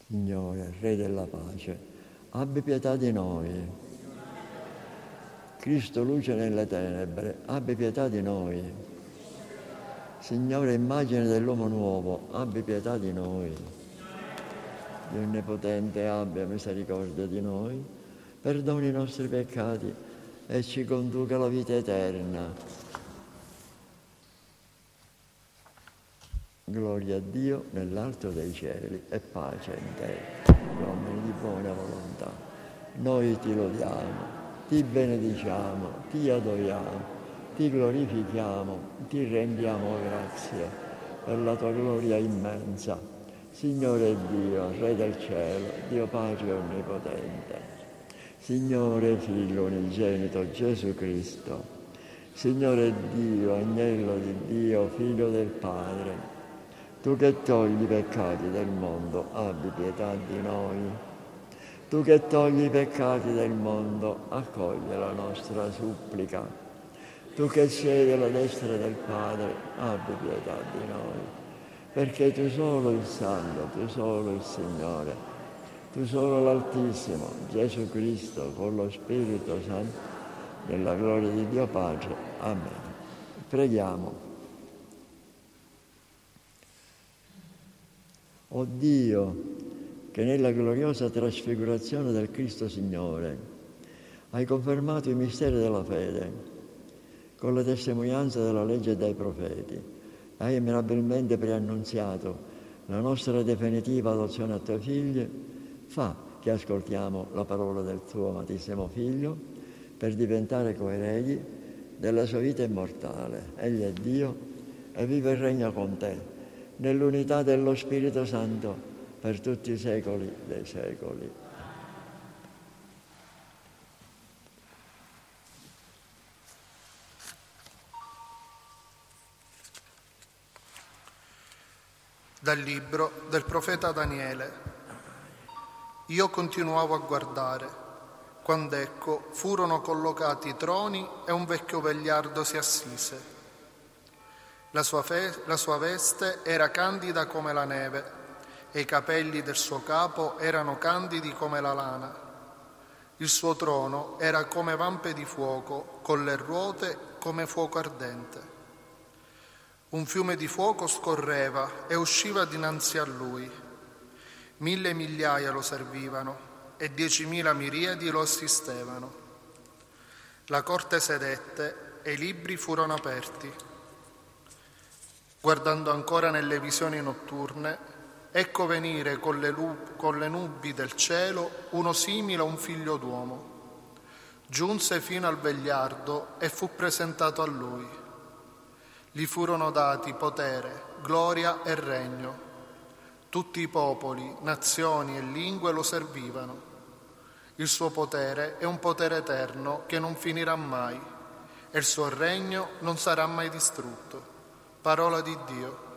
Signore, Re della pace, abbi pietà di noi. Cristo, luce nelle tenebre, abbi pietà di noi. Signore, immagine dell'uomo nuovo, abbi pietà di noi. Dio Onnipotente, abbia misericordia di noi, perdoni i nostri peccati e ci conduca alla vita eterna. Gloria a Dio nell'alto dei cieli e pace in terra, uomini di buona volontà. Noi ti lodiamo, ti benediciamo, ti adoriamo, ti glorifichiamo, ti rendiamo grazie per la tua gloria immensa. Signore Dio, Re del cielo, Dio Padre onnipotente, Signore Figlio unigenito Gesù Cristo, Signore Dio, Agnello di Dio, Figlio del Padre, tu che togli i peccati del mondo, abbi pietà di noi. Tu che togli i peccati del mondo, accoglie la nostra supplica. Tu che sei alla destra del Padre, abbi pietà di noi. Perché tu solo il Santo, tu solo il Signore, tu solo l'Altissimo, Gesù Cristo, con lo Spirito Santo, nella gloria di Dio Padre. Amen. Preghiamo. O Dio, che nella gloriosa trasfigurazione del Cristo Signore hai confermato i misteri della fede con la testimonianza della legge e dei profeti, hai mirabilmente preannunziato la nostra definitiva adozione a tuoi figli, fa che ascoltiamo la parola del tuo amatissimo Figlio per diventare coeredi della sua vita immortale. Egli è Dio e vive e regna con te nell'unità dello Spirito Santo per tutti i secoli dei secoli. Dal libro del profeta Daniele. Io continuavo a guardare, quando ecco furono collocati troni e un vecchio vegliardo si assise. La sua veste era candida come la neve e i capelli del suo capo erano candidi come la lana. Il suo trono era come vampe di fuoco, con le ruote come fuoco ardente. Un fiume di fuoco scorreva e usciva dinanzi a lui. 1000 migliaia lo servivano e 10.000 miriadi lo assistevano. La corte sedette e i libri furono aperti. Guardando ancora nelle visioni notturne, ecco venire con le nubi del cielo uno simile a un figlio d'uomo. Giunse fino al vegliardo e fu presentato a lui. Gli furono dati potere, gloria e regno. Tutti i popoli, nazioni e lingue lo servivano. Il suo potere è un potere eterno che non finirà mai e il suo regno non sarà mai distrutto. Parola di Dio.